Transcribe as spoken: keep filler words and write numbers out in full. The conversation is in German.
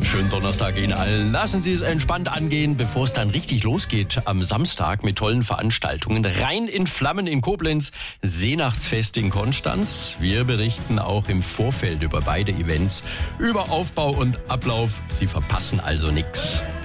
Schönen Donnerstag Ihnen allen. Lassen Sie es entspannt angehen, bevor es dann richtig losgeht am Samstag mit tollen Veranstaltungen. Rhein in Flammen in Koblenz, Seenachtsfest in Konstanz. Wir berichten auch im Vorfeld über beide Events, über Aufbau und Ablauf. Sie verpassen also nichts.